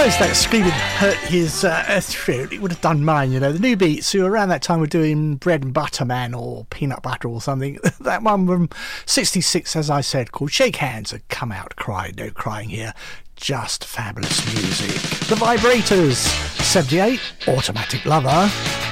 suppose that screaming hurt his throat. It would have done mine, you know. The New Beats, who around that time were doing Bread and Butter Man or Peanut Butter or something. That one from 66, as I said, called Shake Hands, had come out crying. No crying here. Just fabulous music. The Vibrators, 78, Automatic Lover.